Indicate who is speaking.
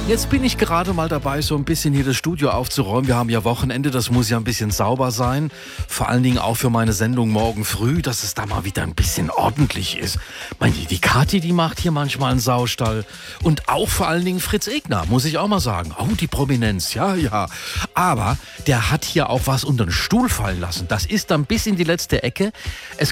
Speaker 1: Jetzt bin ich gerade mal dabei, so ein bisschen hier das Studio aufzuräumen. Wir haben ja Wochenende, das muss ja ein bisschen sauber sein. Vor allen Dingen auch für meine Sendung morgen früh, dass es da mal wieder ein bisschen ordentlich ist. Meine, die Kathi, die macht hier manchmal einen Saustall. Und auch vor allen Dingen Fritz Egner, muss ich auch mal sagen. Oh, die Prominenz, ja, ja. Aber der hat hier auch was unter den Stuhl fallen lassen. Das ist dann bis in die letzte Ecke. Es